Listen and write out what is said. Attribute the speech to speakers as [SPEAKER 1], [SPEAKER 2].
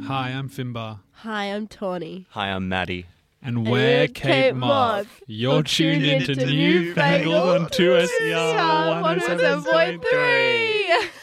[SPEAKER 1] Hi, I'm Finbar.
[SPEAKER 2] Hi, I'm Tawny.
[SPEAKER 3] Hi, I'm Maddie.
[SPEAKER 1] And we're Kate Moth. You're tuned into Newfangled on 2SER 107.3.